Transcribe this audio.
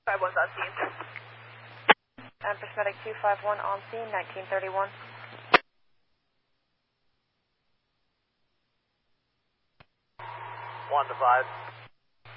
51's on scene. Empress Medic 251 on scene, 1931. 1 to 5.